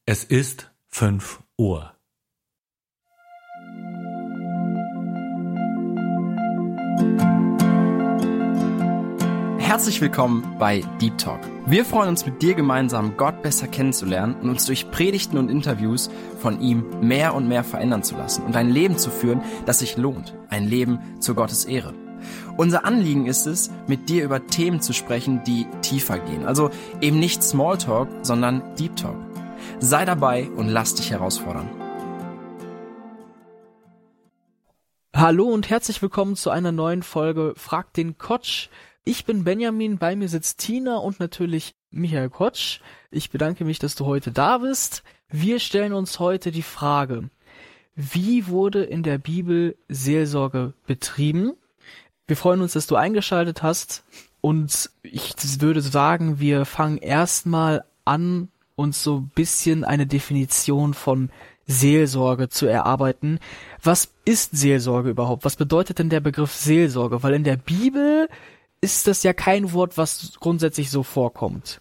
Es ist 5 Uhr. Herzlich willkommen bei Deep Talk. Wir freuen uns, mit dir gemeinsam Gott besser kennenzulernen und uns durch Predigten und Interviews von ihm mehr und mehr verändern zu lassen und ein Leben zu führen, das sich lohnt, ein Leben zu Gottes Ehre. Unser Anliegen ist es, mit dir über Themen zu sprechen, die tiefer gehen. Also eben nicht Smalltalk, sondern Deep Talk. Sei dabei und lass dich herausfordern. Hallo und herzlich willkommen zu einer neuen Folge Frag den Kotsch. Ich bin Benjamin, bei mir sitzt Tina und natürlich Michael Kotsch. Ich bedanke mich, dass du heute da bist. Wir stellen uns heute die Frage, wie wurde in der Bibel Seelsorge betrieben? Wir freuen uns, dass du eingeschaltet hast und ich würde sagen, wir fangen erstmal an, uns so ein bisschen eine Definition von Seelsorge zu erarbeiten. Was ist Seelsorge überhaupt? Was bedeutet denn der Begriff Seelsorge? Weil in der Bibel ist das ja kein Wort, was grundsätzlich so vorkommt.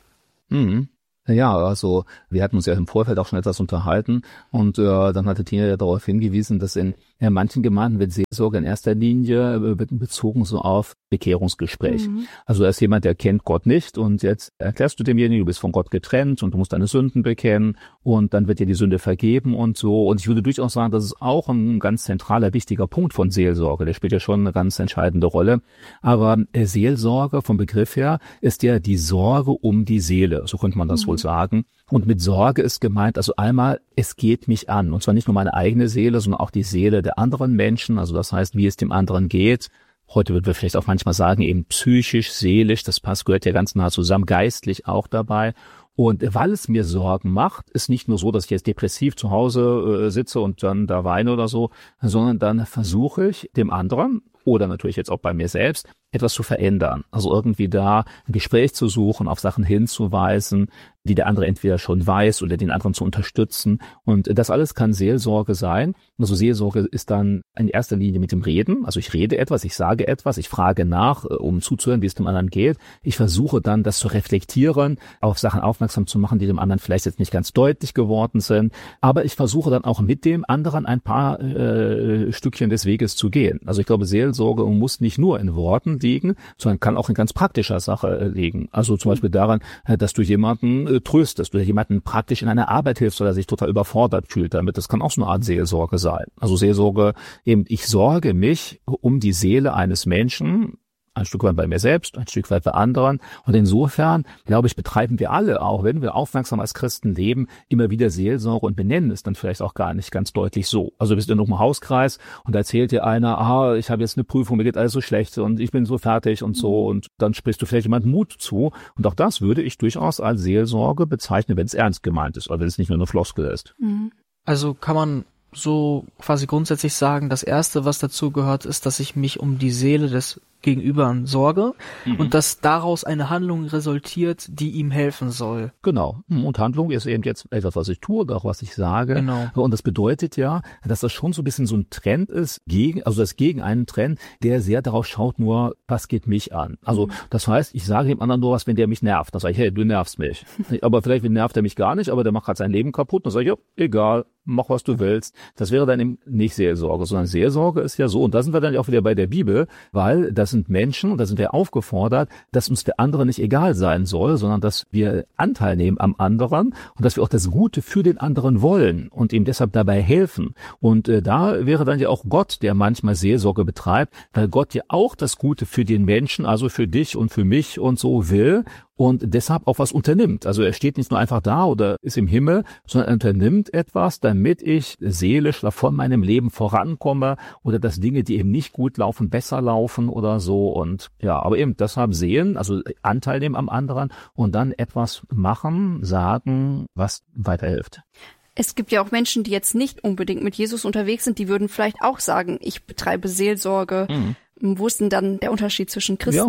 Ja, also wir hatten uns ja im Vorfeld auch schon etwas unterhalten und dann hatte Tina ja darauf hingewiesen, dass in manchen Gemeinden wird Seelsorge in erster Linie bezogen so auf Bekehrungsgespräch. Also da ist jemand, der kennt Gott nicht und jetzt erklärst du demjenigen, du bist von Gott getrennt und du musst deine Sünden bekennen und dann wird dir die Sünde vergeben und so. Und ich würde durchaus sagen, das ist auch ein ganz zentraler, wichtiger Punkt von Seelsorge. Der spielt ja schon eine ganz entscheidende Rolle. Aber Seelsorge vom Begriff her ist ja die Sorge um die Seele. So könnte man das wohl sagen. Und mit Sorge ist gemeint, also einmal, es geht mich an. Und zwar nicht nur meine eigene Seele, sondern auch die Seele der anderen Menschen. Also das heißt, wie es dem anderen geht. Heute würden wir vielleicht auch manchmal sagen, eben psychisch, seelisch, das gehört ja ganz nah zusammen, geistlich auch dabei. Und weil es mir Sorgen macht, ist nicht nur so, dass ich jetzt depressiv zu Hause sitze und dann da weine oder so, sondern dann versuche ich dem anderen oder natürlich jetzt auch bei mir selbst etwas zu verändern. Also irgendwie da ein Gespräch zu suchen, auf Sachen hinzuweisen, die der andere entweder schon weiß oder den anderen zu unterstützen. Und das alles kann Seelsorge sein. Also Seelsorge ist dann in erster Linie mit dem Reden. Also ich rede etwas, ich sage etwas, ich frage nach, um zuzuhören, wie es dem anderen geht. Ich versuche dann, das zu reflektieren, auf Sachen aufmerksam zu machen, die dem anderen vielleicht jetzt nicht ganz deutlich geworden sind. Aber ich versuche dann auch mit dem anderen ein paar Stückchen des Weges zu gehen. Also ich glaube, Seelsorge muss nicht nur in Worten liegen, sondern kann auch in ganz praktischer Sache liegen. Also zum Beispiel daran, dass du jemanden tröstest oder jemanden praktisch in einer Arbeit hilfst oder sich total überfordert fühlt damit. Das kann auch so eine Art Seelsorge sein. Also Seelsorge eben, ich sorge mich um die Seele eines Menschen, ein Stück weit bei mir selbst, ein Stück weit bei anderen. Und insofern, glaube ich, betreiben wir alle, auch wenn wir aufmerksam als Christen leben, immer wieder Seelsorge und benennen es dann vielleicht auch gar nicht ganz deutlich so. Also du bist in einem Hauskreis und da erzählt dir einer, ich habe jetzt eine Prüfung, mir geht alles so schlecht und ich bin so fertig und so. Und dann sprichst du vielleicht jemand Mut zu. Und auch das würde ich durchaus als Seelsorge bezeichnen, wenn es ernst gemeint ist oder wenn es nicht nur eine Floskel ist. Also kann man so quasi grundsätzlich sagen, das Erste, was dazu gehört, ist, dass ich mich um die Seele des Gegenübern sorge und dass daraus eine Handlung resultiert, die ihm helfen soll. Genau. Und Handlung ist eben jetzt etwas, was ich tue oder auch was ich sage. Genau. Und das bedeutet ja, dass das schon so ein bisschen so ein Trend ist, gegen einen Trend, der sehr darauf schaut, nur, was geht mich an. Also das heißt, ich sage dem anderen nur was, wenn der mich nervt. Dann sage ich, hey, du nervst mich. Aber vielleicht nervt er mich gar nicht, aber der macht halt sein Leben kaputt. Dann sage ich, ja, egal, mach was du willst. Das wäre dann eben nicht Seelsorge, sondern Seelsorge ist ja so. Und da sind wir dann auch wieder bei der Bibel, weil das sind Menschen, und da sind wir aufgefordert, dass uns der andere nicht egal sein soll, sondern dass wir Anteil nehmen am anderen und dass wir auch das Gute für den anderen wollen und ihm deshalb dabei helfen. Und da wäre dann ja auch Gott, der manchmal Seelsorge betreibt, weil Gott ja auch das Gute für den Menschen, also für dich und für mich und so will und deshalb auch was unternimmt. Also er steht nicht nur einfach da oder ist im Himmel, sondern er unternimmt etwas, damit ich seelisch von meinem Leben vorankomme oder dass Dinge, die eben nicht gut laufen, besser laufen oder so. Und ja, aber eben deshalb sehen, also Anteil nehmen am anderen und dann etwas machen, sagen, was weiterhilft. Es gibt ja auch Menschen, die jetzt nicht unbedingt mit Jesus unterwegs sind, die würden vielleicht auch sagen, ich betreibe Seelsorge. Wo ist denn dann der Unterschied zwischen Christen? Ja.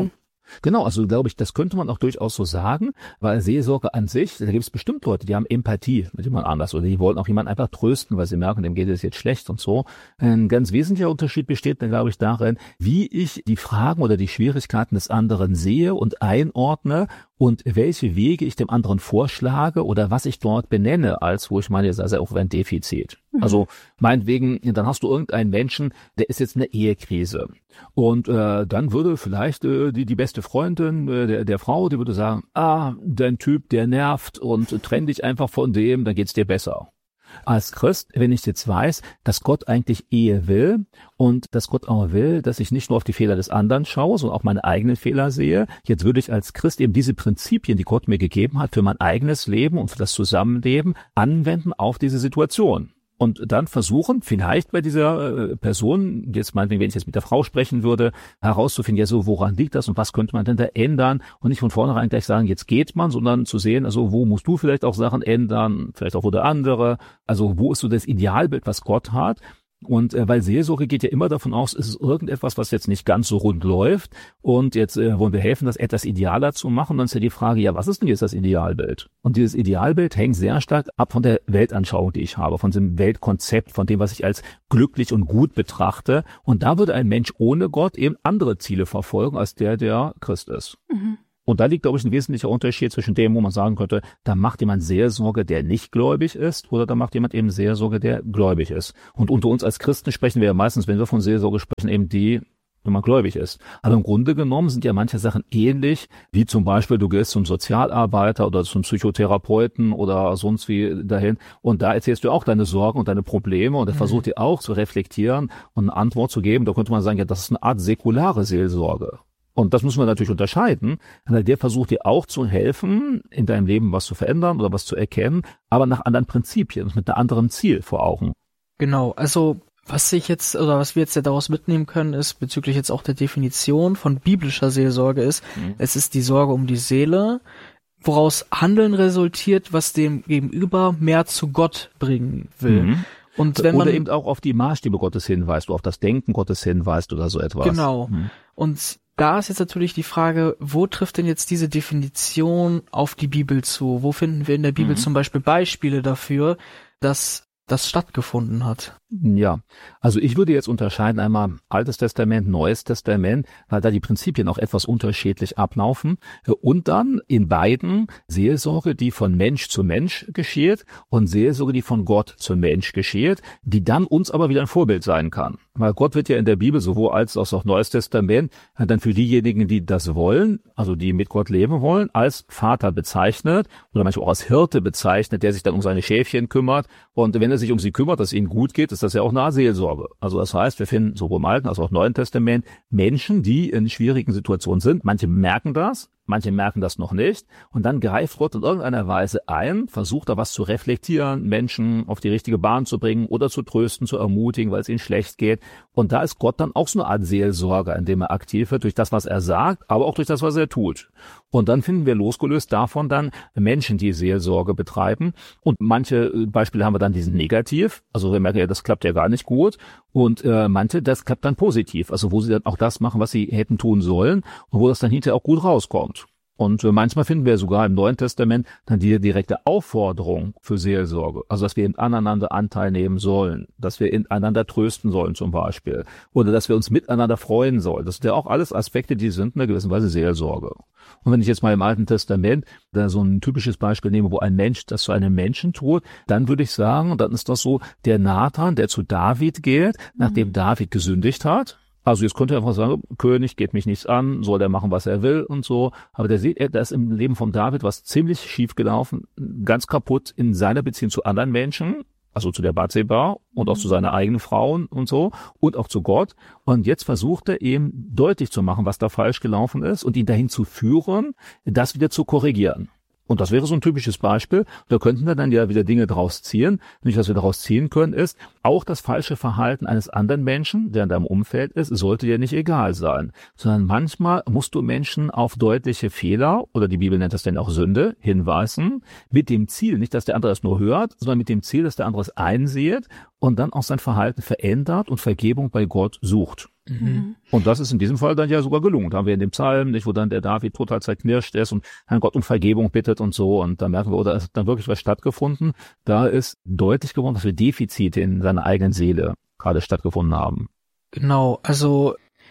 Genau, also glaube ich, das könnte man auch durchaus so sagen, weil Seelsorge an sich, da gibt es bestimmt Leute, die haben Empathie mit jemand anders oder die wollen auch jemanden einfach trösten, weil sie merken, dem geht es jetzt schlecht und so. Ein ganz wesentlicher Unterschied besteht dann, glaube ich, darin, wie ich die Fragen oder die Schwierigkeiten des anderen sehe und einordne und welche Wege ich dem anderen vorschlage oder was ich dort benenne, als wo ich meine, das ist also auch ein Defizit. Also meinetwegen, dann hast du irgendeinen Menschen, der ist jetzt in einer Ehekrise. Und dann würde vielleicht die beste Freundin der Frau, die würde sagen, dein Typ, der nervt und trenn dich einfach von dem, dann geht's dir besser. Als Christ, wenn ich jetzt weiß, dass Gott eigentlich Ehe will und dass Gott auch will, dass ich nicht nur auf die Fehler des anderen schaue, sondern auch meine eigenen Fehler sehe, jetzt würde ich als Christ eben diese Prinzipien, die Gott mir gegeben hat, für mein eigenes Leben und für das Zusammenleben anwenden auf diese Situation. Und dann versuchen, vielleicht bei dieser Person, jetzt meinetwegen, wenn ich jetzt mit der Frau sprechen würde, herauszufinden, ja so, woran liegt das und was könnte man denn da ändern? Und nicht von vornherein gleich sagen, jetzt geht man, sondern zu sehen, also wo musst du vielleicht auch Sachen ändern, vielleicht auch wo der andere, also wo ist so das Idealbild, was Gott hat? Und weil Seelsorge geht ja immer davon aus, es ist irgendetwas, was jetzt nicht ganz so rund läuft und jetzt wollen wir helfen, das etwas idealer zu machen. Dann ist ja die Frage, ja, was ist denn jetzt das Idealbild? Und dieses Idealbild hängt sehr stark ab von der Weltanschauung, die ich habe, von diesem Weltkonzept, von dem, was ich als glücklich und gut betrachte. Und da würde ein Mensch ohne Gott eben andere Ziele verfolgen, als der Christ ist. Mhm. Und da liegt, glaube ich, ein wesentlicher Unterschied zwischen dem, wo man sagen könnte, da macht jemand Seelsorge, der nicht gläubig ist, oder da macht jemand eben Seelsorge, der gläubig ist. Und unter uns als Christen sprechen wir ja meistens, wenn wir von Seelsorge sprechen, eben die, wenn man gläubig ist. Aber im Grunde genommen sind ja manche Sachen ähnlich, wie zum Beispiel, du gehst zum Sozialarbeiter oder zum Psychotherapeuten oder sonst wie dahin und da erzählst du auch deine Sorgen und deine Probleme und er versucht dir auch zu reflektieren und eine Antwort zu geben. Da könnte man sagen, ja, das ist eine Art säkulare Seelsorge. Und das müssen wir natürlich unterscheiden, weil der versucht dir auch zu helfen, in deinem Leben was zu verändern oder was zu erkennen, aber nach anderen Prinzipien, mit einem anderen Ziel vor Augen. Genau, also was wir jetzt ja daraus mitnehmen können, ist bezüglich jetzt auch der Definition von biblischer Seelsorge ist, es ist die Sorge um die Seele, woraus Handeln resultiert, was dem Gegenüber mehr zu Gott bringen will. Mhm. Und wenn man oder eben auch auf die Maßstäbe Gottes hinweist, auf das Denken Gottes hinweist oder so etwas. Genau. Und da ist jetzt natürlich die Frage, wo trifft denn jetzt diese Definition auf die Bibel zu? Wo finden wir in der Bibel zum Beispiel Beispiele dafür, dass das stattgefunden hat? Ja, also ich würde jetzt unterscheiden einmal Altes Testament, Neues Testament, weil da die Prinzipien auch etwas unterschiedlich ablaufen und dann in beiden Seelsorge, die von Mensch zu Mensch geschieht und Seelsorge, die von Gott zu Mensch geschieht, die dann uns aber wieder ein Vorbild sein kann. Weil Gott wird ja in der Bibel sowohl als auch Neues Testament dann für diejenigen, die das wollen, also die mit Gott leben wollen, als Vater bezeichnet oder manchmal auch als Hirte bezeichnet, der sich dann um seine Schäfchen kümmert und wenn er sich um sie kümmert, dass es ihnen gut geht, ist das ja auch eine Seelsorge. Also das heißt, wir finden sowohl im Alten als auch im Neuen Testament Menschen, die in schwierigen Situationen sind. Manche merken das, manche merken das noch nicht. Und dann greift Gott in irgendeiner Weise ein, versucht da was zu reflektieren, Menschen auf die richtige Bahn zu bringen oder zu trösten, zu ermutigen, weil es ihnen schlecht geht. Und da ist Gott dann auch so eine Art Seelsorger, indem er aktiv wird durch das, was er sagt, aber auch durch das, was er tut. Und dann finden wir losgelöst davon dann Menschen, die Seelsorge betreiben. Und manche Beispiele haben wir dann, die sind negativ. Also wir merken ja, das klappt ja gar nicht gut. Und manche, das klappt dann positiv. Also wo sie dann auch das machen, was sie hätten tun sollen und wo das dann hinterher auch gut rauskommt. Und manchmal finden wir sogar im Neuen Testament dann die direkte Aufforderung für Seelsorge. Also dass wir aneinander Anteil nehmen sollen, dass wir einander trösten sollen zum Beispiel. Oder dass wir uns miteinander freuen sollen. Das sind ja auch alles Aspekte, die sind in einer gewissen Weise Seelsorge. Und wenn ich jetzt mal im Alten Testament da so ein typisches Beispiel nehme, wo ein Mensch das zu einem Menschen tut, dann würde ich sagen, dann ist das so der Nathan, der zu David geht, nachdem David gesündigt hat. Also jetzt könnte er einfach sagen, König, geht mich nichts an, soll der machen, was er will und so. Aber der sieht, da ist im Leben von David was ziemlich schief gelaufen, ganz kaputt in seiner Beziehung zu anderen Menschen, also zu der Bathseba und auch zu seiner eigenen Frauen und so und auch zu Gott. Und jetzt versucht er ihm deutlich zu machen, was da falsch gelaufen ist und ihn dahin zu führen, das wieder zu korrigieren. Und das wäre so ein typisches Beispiel. Da könnten wir dann ja wieder Dinge draus ziehen. Nicht, was wir daraus ziehen können, ist, auch das falsche Verhalten eines anderen Menschen, der in deinem Umfeld ist, sollte dir nicht egal sein. Sondern manchmal musst du Menschen auf deutliche Fehler, oder die Bibel nennt das dann auch Sünde, hinweisen, mit dem Ziel, nicht, dass der andere es nur hört, sondern mit dem Ziel, dass der andere es einsieht und dann auch sein Verhalten verändert und Vergebung bei Gott sucht. Und das ist in diesem Fall dann ja sogar gelungen. Da haben wir in dem Psalm, nicht, wo dann der David total zerknirscht ist und Herrn Gott um Vergebung bittet und so. Und da merken wir, da ist dann wirklich was stattgefunden. Da ist deutlich geworden, dass wir Defizite in seiner eigenen Seele gerade stattgefunden haben. Genau, also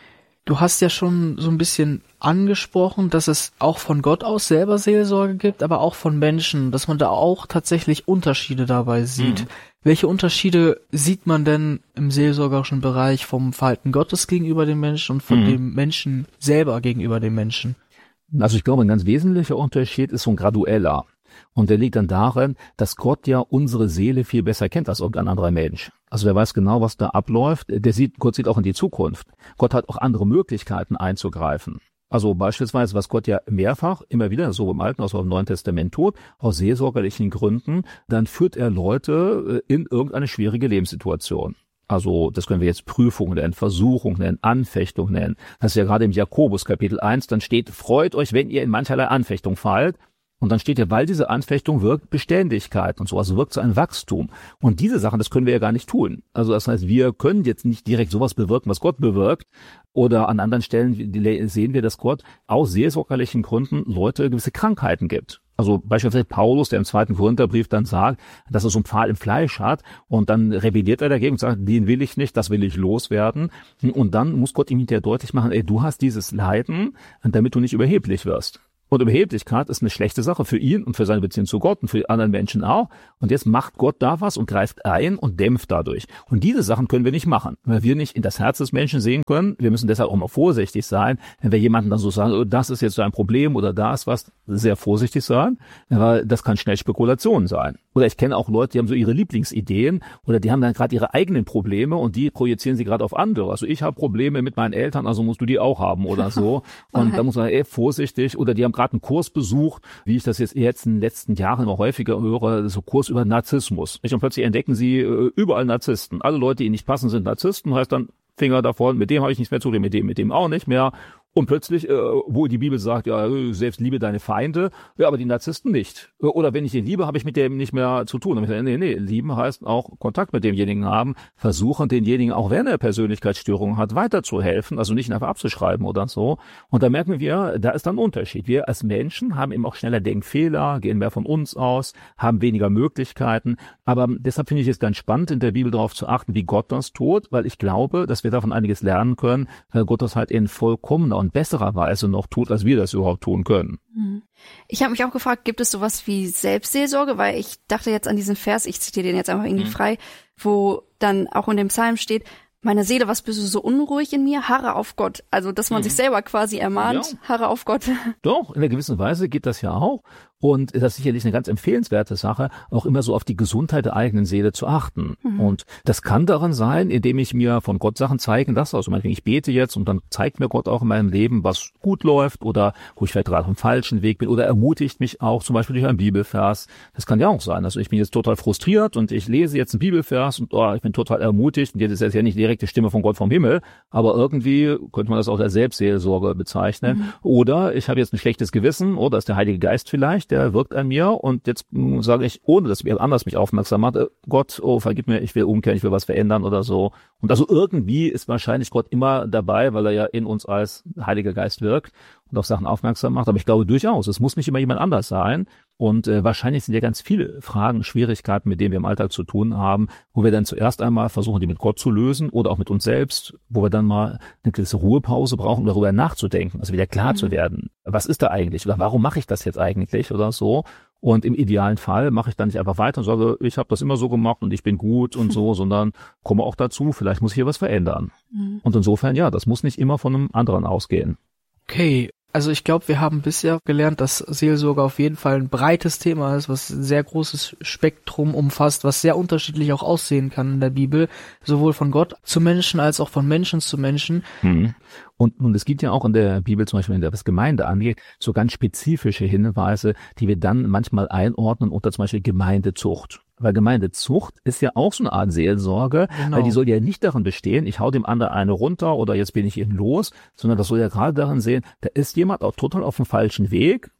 du hast ja schon so ein bisschen angesprochen, dass es auch von Gott aus selber Seelsorge gibt, aber auch von Menschen, dass man da auch tatsächlich Unterschiede dabei sieht. Welche Unterschiede sieht man denn im seelsorgerischen Bereich vom Verhalten Gottes gegenüber dem Menschen und von dem Menschen selber gegenüber dem Menschen? Also ich glaube, ein ganz wesentlicher Unterschied ist so ein gradueller. Und der liegt dann darin, dass Gott ja unsere Seele viel besser kennt als irgendein anderer Mensch. Also der weiß genau, was da abläuft. Gott sieht auch in die Zukunft. Gott hat auch andere Möglichkeiten einzugreifen. Also beispielsweise, was Gott ja mehrfach, immer wieder, so im Alten als auch im Neuen Testament tut, aus seelsorgerlichen Gründen, dann führt er Leute in irgendeine schwierige Lebenssituation. Also das können wir jetzt Prüfung nennen, Versuchung nennen, Anfechtung nennen. Das ist ja gerade im Jakobus Kapitel 1, dann steht, freut euch, wenn ihr in mancherlei Anfechtung fallt. Und dann steht ja, weil diese Anfechtung wirkt Beständigkeit und so, also wirkt so ein Wachstum. Und diese Sachen, das können wir ja gar nicht tun. Also das heißt, wir können jetzt nicht direkt sowas bewirken, was Gott bewirkt. Oder an anderen Stellen sehen wir, dass Gott aus seelsorgerlichen Gründen Leute gewisse Krankheiten gibt. Also beispielsweise Paulus, der im 2. Korintherbrief dann sagt, dass er so einen Pfahl im Fleisch hat und dann rebelliert er dagegen und sagt, den will ich nicht, das will ich loswerden. Und dann muss Gott ihm hinterher deutlich machen, du hast dieses Leiden, damit du nicht überheblich wirst. Und Überheblichkeit ist eine schlechte Sache für ihn und für seine Beziehung zu Gott und für die anderen Menschen auch. Und jetzt macht Gott da was und greift ein und dämpft dadurch. Und diese Sachen können wir nicht machen, weil wir nicht in das Herz des Menschen sehen können. Wir müssen deshalb auch mal vorsichtig sein, wenn wir jemanden dann so sagen, oh, das ist jetzt so ein Problem oder da ist was, sehr vorsichtig sein, weil das kann schnell Spekulation sein. Oder ich kenne auch Leute, die haben so ihre Lieblingsideen oder die haben dann gerade ihre eigenen Probleme und die projizieren sie gerade auf andere. Also ich habe Probleme mit meinen Eltern, also musst du die auch haben oder so. Und da muss man vorsichtig, oder die haben gerade einen Kurs besucht, wie ich das jetzt in den letzten Jahren immer häufiger höre, so Kurs über Narzissmus. Und plötzlich entdecken sie überall Narzissten. Alle Leute, die ihnen nicht passen, sind Narzissten, heißt dann Finger davon, mit dem habe ich nichts mehr zu tun, mit dem auch nicht mehr. Und plötzlich, wo die Bibel sagt, ja, selbst liebe deine Feinde, ja, aber die Narzissten nicht. Oder wenn ich den liebe, habe ich mit dem nicht mehr zu tun. Und ich sage, nee, lieben heißt auch Kontakt mit demjenigen haben, versuchen denjenigen, auch wenn er Persönlichkeitsstörungen hat, weiterzuhelfen, also nicht einfach abzuschreiben oder so. Und da merken wir, da ist dann ein Unterschied. Wir als Menschen haben eben auch schneller Denkfehler, gehen mehr von uns aus, haben weniger Möglichkeiten. Aber deshalb finde ich es ganz spannend, in der Bibel darauf zu achten, wie Gott das tut, weil ich glaube, dass wir davon einiges lernen können, weil Gott das halt in vollkommener und besserer Weise noch tut, als wir das überhaupt tun können. Ich habe mich auch gefragt, gibt es sowas wie Selbstseelsorge? Weil ich dachte jetzt an diesen Vers, ich zitiere den jetzt einfach irgendwie frei, wo dann auch in dem Psalm steht, meine Seele, was bist du so unruhig in mir? Harre auf Gott. Also, dass man sich selber quasi ermahnt, ja. Harre auf Gott. Doch, in einer gewissen Weise geht das ja auch. Und das ist sicherlich eine ganz empfehlenswerte Sache, auch immer so auf die Gesundheit der eigenen Seele zu achten. Und das kann daran sein, indem ich mir von Gott Sachen zeigen lasse. Also ich bete jetzt und dann zeigt mir Gott auch in meinem Leben, was gut läuft oder wo ich vielleicht gerade auf dem falschen Weg bin oder ermutigt mich auch zum Beispiel durch einen Bibelvers. Das kann ja auch sein. Also ich bin jetzt total frustriert und ich lese jetzt einen Bibelvers und ich bin total ermutigt. Und jetzt ist ja nicht die direkte Stimme von Gott vom Himmel, aber irgendwie könnte man das auch als Selbstseelsorge bezeichnen. Oder ich habe jetzt ein schlechtes Gewissen oder ist der Heilige Geist vielleicht, der wirkt an mir und jetzt sage ich, ohne dass wer anders mich aufmerksam macht, Gott, vergib mir, ich will umkehren, ich will was verändern oder so. Und also irgendwie ist wahrscheinlich Gott immer dabei, weil er ja in uns als Heiliger Geist wirkt und auf Sachen aufmerksam macht. Aber ich glaube durchaus, es muss nicht immer jemand anders sein. Und wahrscheinlich sind ja ganz viele Fragen, Schwierigkeiten, mit denen wir im Alltag zu tun haben, wo wir dann zuerst einmal versuchen, die mit Gott zu lösen oder auch mit uns selbst, wo wir dann mal eine gewisse Ruhepause brauchen, um darüber nachzudenken, also wieder klar zu werden. Was ist da eigentlich oder warum mache ich das jetzt eigentlich oder so? Und im idealen Fall mache ich dann nicht einfach weiter und sage, ich habe das immer so gemacht und ich bin gut und so, sondern komme auch dazu, vielleicht muss ich hier was verändern. Und insofern, ja, das muss nicht immer von einem anderen ausgehen. Okay. Also ich glaube, wir haben bisher gelernt, dass Seelsorge auf jeden Fall ein breites Thema ist, was ein sehr großes Spektrum umfasst, was sehr unterschiedlich auch aussehen kann in der Bibel, sowohl von Gott zu Menschen als auch von Menschen zu Menschen. Und es gibt ja auch in der Bibel, zum Beispiel, wenn das Gemeinde angeht, so ganz spezifische Hinweise, die wir dann manchmal einordnen unter zum Beispiel Gemeindezucht. Weil Gemeindezucht ist ja auch so eine Art Seelsorge, weil die soll ja nicht darin bestehen, ich hau dem anderen eine runter oder jetzt bin ich eben los, sondern das soll ja gerade darin sehen, da ist jemand auch total auf dem falschen Weg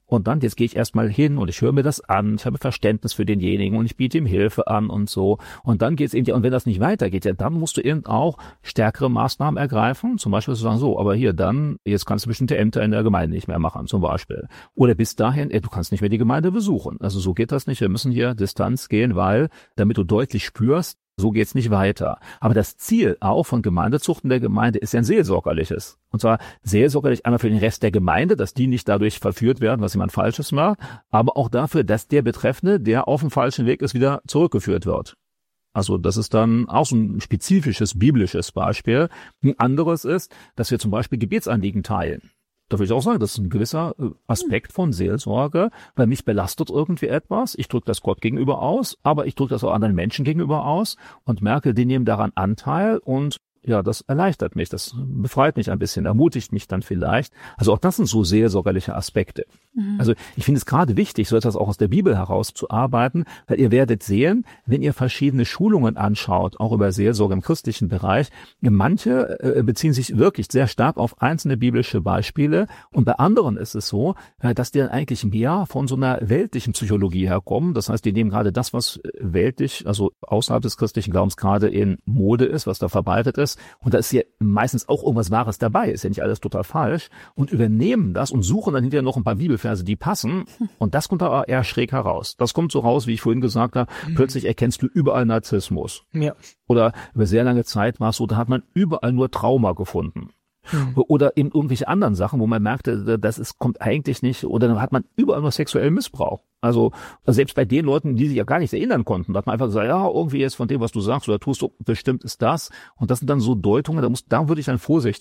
Und dann, jetzt gehe ich erstmal hin und ich höre mir das an, ich habe Verständnis für denjenigen und ich biete ihm Hilfe an und so. Und dann geht's eben, und wenn das nicht weitergeht, ja, dann musst du eben auch stärkere Maßnahmen ergreifen. Zum Beispiel zu sagen, so, aber hier dann, jetzt kannst du bestimmte Ämter in der Gemeinde nicht mehr machen, zum Beispiel. Oder bis dahin, du kannst nicht mehr die Gemeinde besuchen. Also so geht das nicht. Wir müssen hier Distanz gehen, weil, damit du deutlich spürst, so geht's nicht weiter. Aber das Ziel auch von Gemeindezucht in der Gemeinde ist ja ein seelsorgerliches. Und zwar seelsorgerlich einmal für den Rest der Gemeinde, dass die nicht dadurch verführt werden, was jemand Falsches macht, aber auch dafür, dass der Betreffende, der auf dem falschen Weg ist, wieder zurückgeführt wird. Also das ist dann auch so ein spezifisches biblisches Beispiel. Ein anderes ist, dass wir zum Beispiel Gebetsanliegen teilen. Da würde ich auch sagen, das ist ein gewisser Aspekt von Seelsorge, weil mich belastet irgendwie etwas. Ich drücke das Gott gegenüber aus, aber ich drücke das auch anderen Menschen gegenüber aus und merke, die nehmen daran Anteil und ja, das erleichtert mich, das befreit mich ein bisschen, ermutigt mich dann vielleicht. Also auch das sind so seelsorgerliche Aspekte. Also ich finde es gerade wichtig, so etwas auch aus der Bibel herauszuarbeiten, weil ihr werdet sehen, wenn ihr verschiedene Schulungen anschaut, auch über Seelsorge im christlichen Bereich, manche beziehen sich wirklich sehr stark auf einzelne biblische Beispiele und bei anderen ist es so, dass die dann eigentlich mehr von so einer weltlichen Psychologie herkommen. Das heißt, die nehmen gerade das, was weltlich, also außerhalb des christlichen Glaubens gerade in Mode ist, was da verbreitet ist, und da ist ja meistens auch irgendwas Wahres dabei, ist ja nicht alles total falsch, und übernehmen das und suchen dann hinterher noch ein paar Bibelverse, die passen, und das kommt da eher schräg heraus. Das kommt so raus, wie ich vorhin gesagt habe, plötzlich erkennst du überall Narzissmus. Ja. Oder über sehr lange Zeit war es so, da hat man überall nur Trauma gefunden. Oder eben irgendwelche anderen Sachen, wo man merkte, kommt eigentlich nicht, oder dann hat man überall nur sexuellen Missbrauch. Also selbst bei den Leuten, die sich ja gar nicht erinnern konnten, da hat man einfach gesagt, ja, irgendwie jetzt von dem, was du sagst oder tust, bestimmt ist das. Und das sind dann so Deutungen, da würde ich dann vorsichtig